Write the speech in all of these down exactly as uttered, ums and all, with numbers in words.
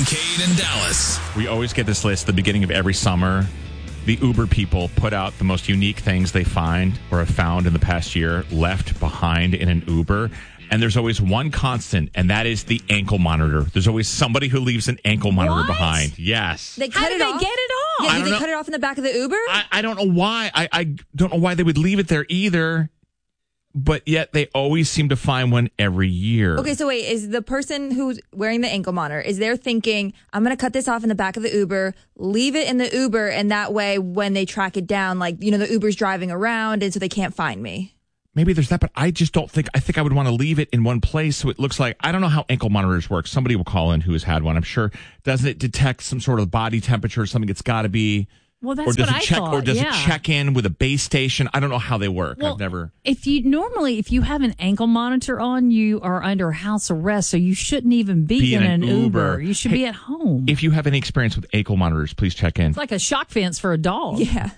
Kincaid and Dallas. We always get this list at the beginning of every summer. The Uber people put out the most unique things they find or have found in the past year left behind in an Uber. And there's always one constant, and that is the ankle monitor. There's always somebody who leaves an ankle monitor What? behind. Yes. They cut How it did they off? get it off? Yeah, I did don't they know. cut it off in the back of the Uber? I, I don't know why. I, I don't know why they would leave it there either. But yet they always seem to find one every year. Okay, so wait, is the person who's wearing the ankle monitor, is they're thinking, I'm going to cut this off in the back of the Uber, leave it in the Uber, and that way when they track it down, like, you know, the Uber's driving around, and so they can't find me. Maybe there's that, but I just don't think, I think I would want to leave it in one place so it looks like, I don't know how ankle monitors work. Somebody will call in who has had one, I'm sure. Doesn't it detect some sort of body temperature or something? It's got to be... Well, that's or does what it I check, thought. Or does yeah. it check in with a base station? I don't know how they work. Well, I've never... If you normally, if you have an ankle monitor on, you are under house arrest, so you shouldn't even be, Be in in an an Uber. Uber. You should Hey, be at home. If you have any experience with ankle monitors, please check in. It's like a shock fence for a dog. Yeah.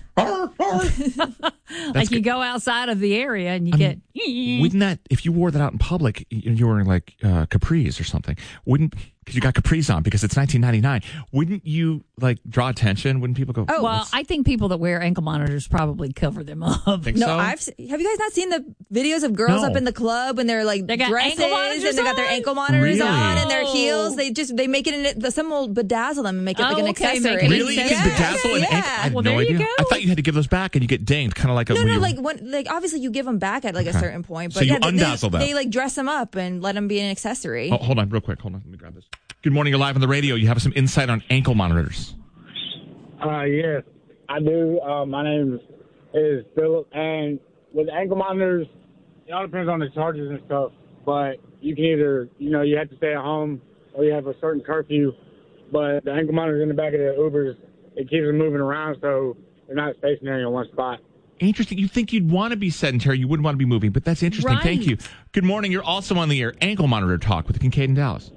Like you go outside of the area and you I get. mean, wouldn't that, if you wore that out in public, you you were wearing like uh, capris or something, wouldn't, because you got capris on because it's nineteen ninety-nine, wouldn't you like draw attention? Wouldn't people go, Oh, Well, "What's-" I think people that wear ankle monitors probably cover them up. Think No, so? I've se- have you guys not seen the videos of girls No. up in the club when they're like They got dresses ankle monitors and they got their on? ankle monitors Really? on and their Oh. heels? They just they make it in it. Some will bedazzle them and make it like Oh, an okay, accessory. make it an Really? You accessory. can bedazzle an yeah. ankle? I had Well, no there you idea. go. I thought you had to give those back and you get dinged, kind of like a No, when no, you- like when, like obviously you give them back at like a Okay. certain point, So but you yeah, they- undazzle they, them. they like dress them up and let them be an accessory. Oh, hold on, real quick. Hold on. Let me grab this. Good morning. You're live on the radio. You have some insight on ankle monitors. Uh, yes, I do. Uh, my name is Philip, and with ankle monitors, it all depends on the charges and stuff. But you can either, you know, you have to stay at home or you have a certain curfew. But the ankle monitors in the back of the Ubers, it keeps them moving around, so they're not stationary in one spot. Interesting. You think you'd want to be sedentary. You wouldn't want to be moving, but that's interesting. Right. Thank you. Good morning. You're also on the air. Ankle monitor talk with Kincaid and Dallas.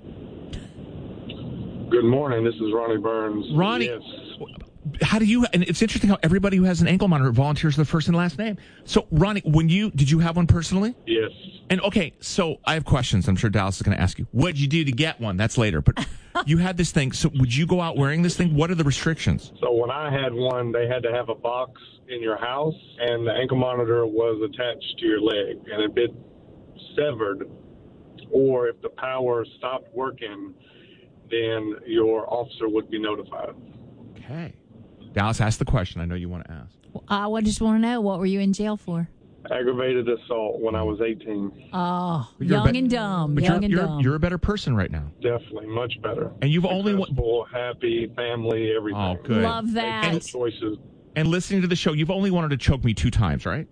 Good morning. This is Ronnie Burns. Ronnie, Yes. how do you, and it's interesting how everybody who has an ankle monitor volunteers their first and last name. So, Ronnie, when you, did you have one personally? Yes. And okay, so I have questions. I'm sure Dallas is going to ask you. What'd you do to get one? That's later. But you had this thing. So would you go out wearing this thing? What are the restrictions? So when I had one, they had to have a box in your house, and the ankle monitor was attached to your leg, and if it severed, or if the power stopped working, then your officer would be notified. Okay. Dallas, ask the question. I know you want to ask. Well, I would just want to know, what were you in jail for? Aggravated assault when I was eighteen. Oh, But you're a young bet- and dumb. But Young you're, and you're, dumb. you're a better person right now. Definitely much better. And you've only wa- Successful, happy, family, everything. Oh, good. Love that. No choices. And listening to the show, you've only wanted to choke me two times, right?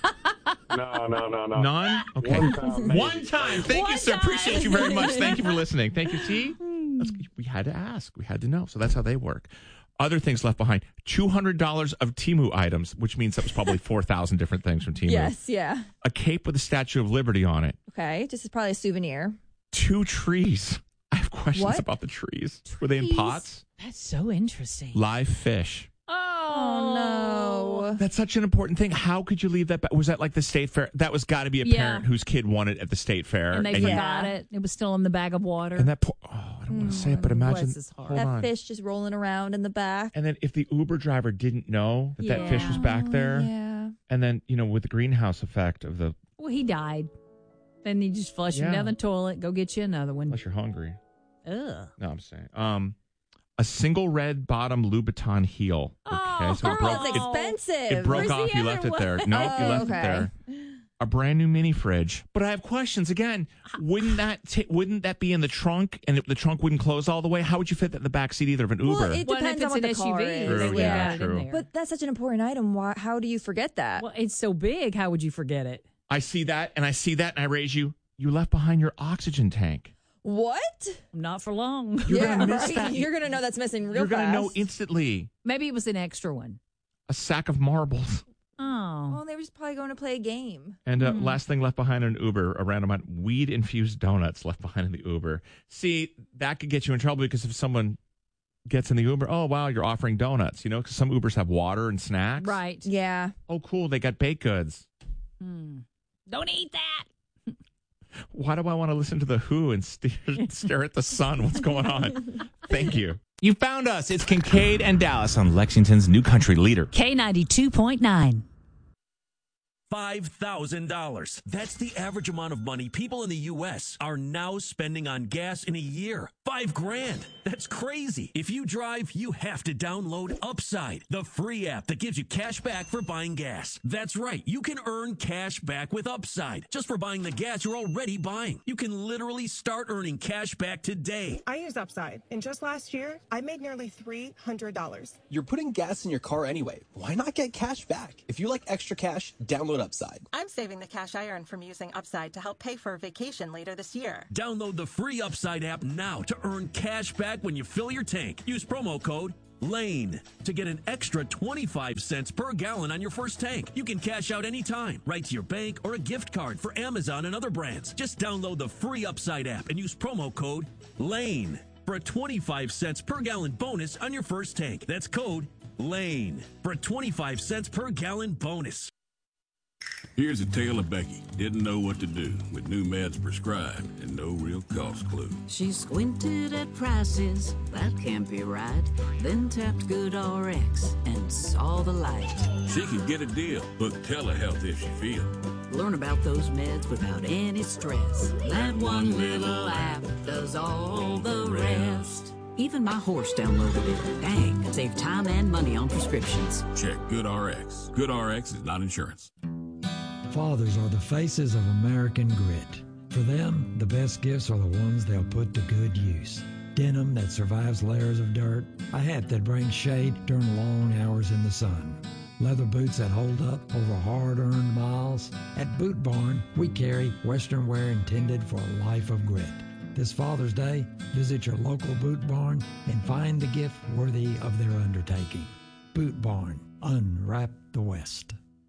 No, no, no, no. None? Okay. One time, maybe. One time. Thank One you, sir. time. Appreciate you very much. Thank you for listening. Thank you. See? That's, we had to ask. We had to know. So that's how they work. Other things left behind. two hundred dollars of Temu items, which means that was probably four thousand different things from Temu. Yes, yeah. A cape with a Statue of Liberty on it. Okay, this is probably a souvenir. Two trees. I have questions What? about the trees. Were they in Trees? pots? That's so interesting. Live fish. Oh no. That's such an important thing. How could you leave that back? Was that like the state fair? That was got to be a Yeah. parent whose kid won it at the state fair. And they you- forgot Yeah. it. It was still in the bag of water. And that poor, oh, I don't want to say it, but imagine. bless his heart. Hold That on. fish just rolling around in the back. And then if the Uber driver didn't know that that fish was back there, Yeah. and then, you know, with the greenhouse effect of the, Well, he died. Then you just flush him Yeah. down the toilet, go get you another one. unless you're hungry. Ugh. No, I'm saying. Um, a single red bottom Louboutin heel. Oh, so it Oh, broke, that's it, expensive. it broke Where's off. the You other left it one? there. Nope, you Oh, left okay. it there. A brand new mini fridge. But I have questions again. Wouldn't that t- wouldn't that be in the trunk, and if the trunk wouldn't close all the way? How would you fit that in the back seat either of an Uber? Well, it Well, and depends if on it's what an the S U car V, is. True, they would yeah, have it in true. there. But that's such an important item. Why, how do you forget that? Well, it's so big. How would you forget it? I see that, and I see that, and I raise you. You left behind your oxygen tank. What? Not for long. You're yeah, gonna miss right? that. You're gonna know that's missing real You're fast. gonna know instantly. Maybe it was an extra one. A sack of marbles. Oh. Oh, they were just probably going to play a game. And uh, Hmm. last thing left behind in an Uber, a random amount weed infused donuts left behind in the Uber. See, that could get you in trouble because if someone gets in the Uber, oh wow, you're offering donuts, you know, because some Ubers have water and snacks. Right. Yeah. Oh, cool, they got baked goods. Hmm. Don't eat that. Why do I want to listen to the Who and stare, stare at the sun? What's going on? Thank you. You found us. It's Kincaid and Dallas on Lexington's new country leader. K ninety-two point nine. five thousand dollars. That's the average amount of money people in the U S are now spending on gas in a year. Five grand. That's crazy. If you drive, you have to download Upside, the free app that gives you cash back for buying gas. That's right. You can earn cash back with Upside just for buying the gas you're already buying. You can literally start earning cash back today. I use Upside, and just last year, I made nearly three hundred dollars. You're putting gas in your car anyway. Why not get cash back? If you like extra cash, download Upside. I'm saving the cash I earn from using Upside to help pay for a vacation later this year. Download the free Upside app now to earn cash back when you fill your tank. Use promo code LANE to get an extra twenty-five cents per gallon on your first tank. You can cash out anytime, right to your bank or a gift card for Amazon and other brands. Just download the free Upside app and use promo code LANE for a twenty-five cents per gallon bonus on your first tank. That's code LANE for a twenty-five cents per gallon bonus. Here's a tale of Becky. Didn't know what to do with new meds prescribed and no real cost clue. She squinted at prices, that can't be right. Then tapped GoodRx and saw the light. She can get a deal. Book telehealth if she feels. Learn about those meds without any stress. That one little app does all the rest. Even my horse downloaded it. Dang, save time and money on prescriptions. Check GoodRx. GoodRx is not insurance. Fathers are the faces of American grit. For them, the best gifts are the ones they'll put to good use. Denim that survives layers of dirt, a hat that brings shade during long hours in the sun, leather boots that hold up over hard-earned miles. At Boot Barn, we carry Western wear intended for a life of grit. This Father's Day, visit your local Boot Barn and find the gift worthy of their undertaking. Boot Barn, unwrap the West.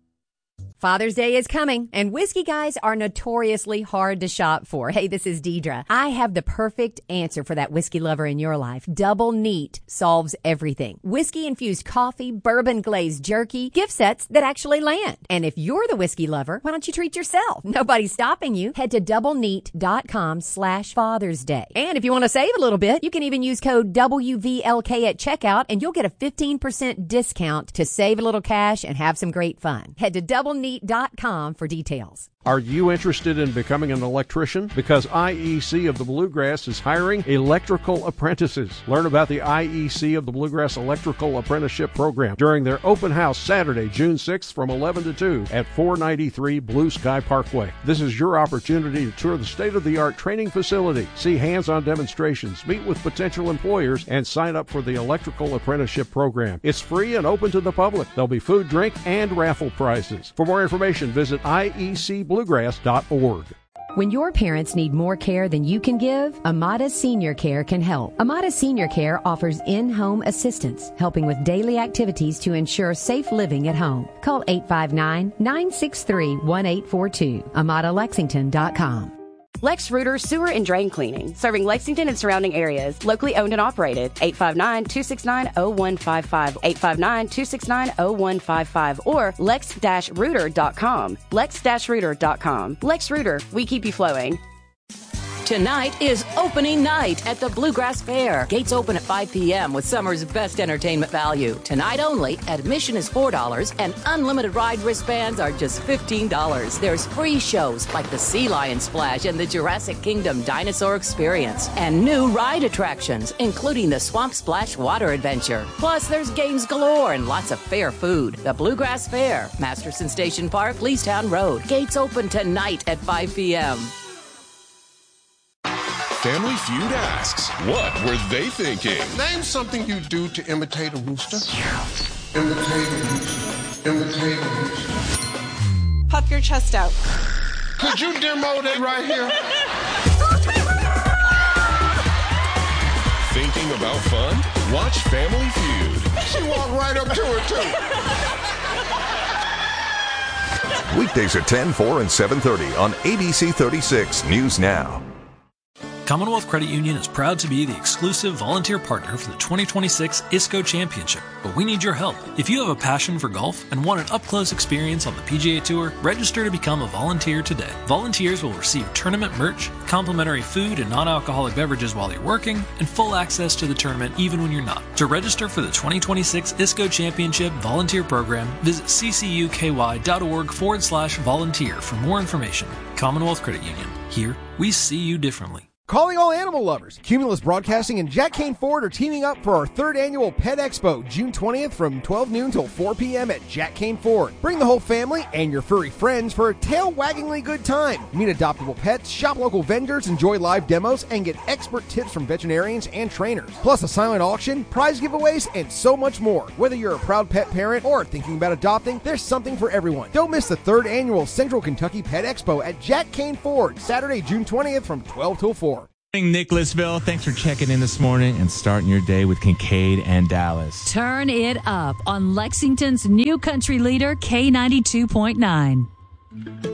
Father's Day is coming, and whiskey guys are notoriously hard to shop for. Hey, this is Deidre. I have the perfect answer for that whiskey lover in your life. Double Neat solves everything. Whiskey-infused coffee, bourbon-glazed jerky, gift sets that actually land. And if you're the whiskey lover, why don't you treat yourself? Nobody's stopping you. Head to doubleneat.com slash Father's Day. And if you want to save a little bit, you can even use code W V L K at checkout, and you'll get a fifteen percent discount to save a little cash and have some great fun. Head to double neat dot com for details. Are you interested in becoming an electrician? Because I E C of the Bluegrass is hiring electrical apprentices. Learn about the I E C of the Bluegrass Electrical Apprenticeship Program during their open house Saturday, June sixth from eleven to two at four ninety-three Blue Sky Parkway. This is your opportunity to tour the state-of-the-art training facility, see hands-on demonstrations, meet with potential employers, and sign up for the Electrical Apprenticeship Program. It's free and open to the public. There'll be food, drink, and raffle prizes. For more information, visit I E C bluegrass dot org. When your parents need more care than you can give, Amada Senior Care can help. Amada Senior Care offers in-home assistance, helping with daily activities to ensure safe living at home. Call eight five nine, nine six three, one eight four two, amada lexington dot com. Lex Reuter Sewer and Drain Cleaning, serving Lexington and surrounding areas. Locally owned and operated. eight five nine, two six nine, zero one five five. eight five nine, two six nine, zero one five five. Or lex dash reuter dot com. lex dash reuter dot com. Lex Reuter, we keep you flowing. Tonight is opening night at the Bluegrass Fair. Gates open at five p.m. with summer's best entertainment value. Tonight only, admission is four dollars and unlimited ride wristbands are just fifteen dollars. There's free shows like the Sea Lion Splash and the Jurassic Kingdom Dinosaur Experience. And new ride attractions, including the Swamp Splash Water Adventure. Plus, there's games galore and lots of fair food. The Bluegrass Fair, Masterson Station Park, Leestown Road. Gates open tonight at five p.m. Family Feud asks, what were they thinking? Name something you do to imitate a rooster. Imitate a rooster. Imitate a rooster. Puff your chest out. Could you demo that right here? Thinking about fun? Watch Family Feud. She walked right up to her, too. Weekdays at ten, four, and seven thirty on A B C thirty-six News Now. Commonwealth Credit Union is proud to be the exclusive volunteer partner for the twenty twenty-six I S C O Championship, but we need your help. If you have a passion for golf and want an up-close experience on the P G A Tour, register to become a volunteer today. Volunteers will receive tournament merch, complimentary food and non-alcoholic beverages while you're working, and full access to the tournament even when you're not. To register for the twenty twenty-six I S C O Championship Volunteer Program, visit ccuky.org forward slash volunteer for more information. Commonwealth Credit Union. Here, we see you differently. Calling all animal lovers. Cumulus Broadcasting and Jack Kane Ford are teaming up for our third annual Pet Expo, June twentieth from twelve noon till four p.m. at Jack Kane Ford. Bring the whole family and your furry friends for a tail-waggingly good time. Meet adoptable pets, shop local vendors, enjoy live demos, and get expert tips from veterinarians and trainers. Plus a silent auction, prize giveaways, and so much more. Whether you're a proud pet parent or thinking about adopting, there's something for everyone. Don't miss the third annual Central Kentucky Pet Expo at Jack Kane Ford, Saturday, June twentieth from twelve till four. Nicholasville, thanks for checking in this morning and starting your day with Kincaid and Dallas. Turn it up on Lexington's new country leader, K ninety-two point nine.